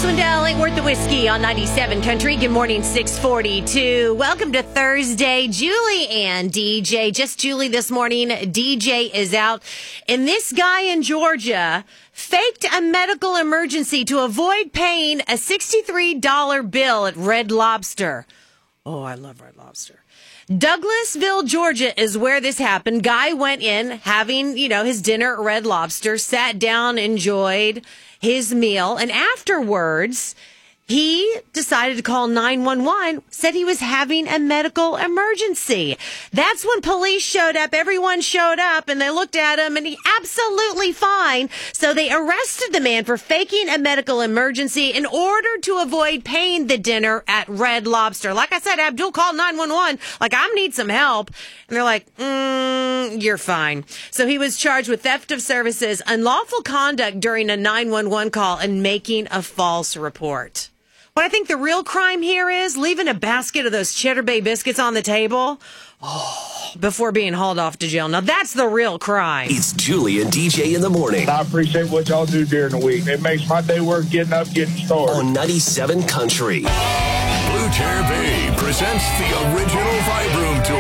Swindell ain't worth the whiskey on 97 Country. Good morning, 642. Welcome to Thursday. Julie and DJ. Just Julie this morning. DJ is out. And this guy in Georgia faked a medical emergency to avoid paying a $63 bill at Red Lobster. Oh, I love Red Lobster. Douglasville, Georgia is where this happened. Guy went in having, his dinner at Red Lobster, sat down, enjoyed his meal, and afterwards, he decided to call 911, said he was having a medical emergency. That's when police showed up. Everyone showed up, and they looked at him, and he absolutely fine. So they arrested the man for faking a medical emergency in order to avoid paying the dinner at Red Lobster. Like I said, Abdul called 911, like, I need some help. And they're like, you're fine. So he was charged with theft of services, unlawful conduct during a 911 call, and making a false report. What I think the real crime here is leaving a basket of those Cheddar Bay biscuits on the table before being hauled off to jail. Now, that's the real crime. It's Julie and DJ in the morning. I appreciate what y'all do during the week. It makes my day worth getting up, getting started. On 97 Country. Blue Chair Bay presents the original Vibe Room Tour.